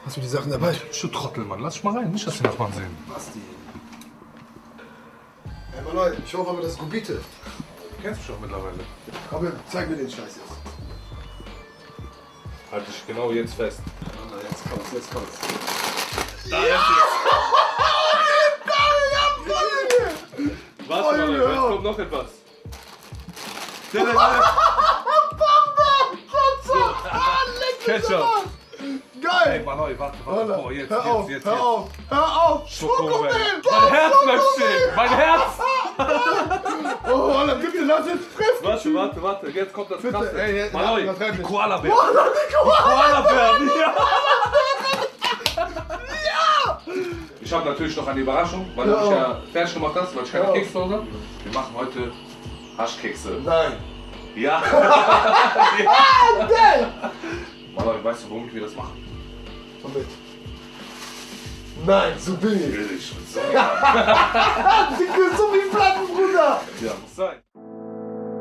Hast du die Sachen dabei? Du Trottel, Mann. Lass dich mal rein. Nicht, dass die Nachbarn sehen. Basti. Ey, Mann, ich hoffe aber, das ist Gubite. Du kennst mich doch mittlerweile. Komm, zeig mir den Scheiß jetzt. Halt dich genau jetzt fest. Mann, jetzt kommt's, jetzt kommt's. Da ist es. Warte mal, jetzt kommt noch etwas. Ketchup. Geil! Ey, Mann, warte. Oh, jetzt. Hör auf! Schokomel. Mein Herz bleibt stehen. Mein Herz. Oh, Alter, bitte lass jetzt frisch! Warte. Jetzt kommt das Bitte, Krasse. ey, Mann, übertreib nicht. Koala-Bär. Koala-Bär! Ja! Ich habe natürlich noch eine Überraschung, weil du mich ja fertig gemacht hast, weil ich keine Kekse habe. Wir machen heute Haschkekse. Nein! Ja! Geil! Mann, weißt du, womit wir das machen? Womit? Nein, so billig! Billig. So. So wie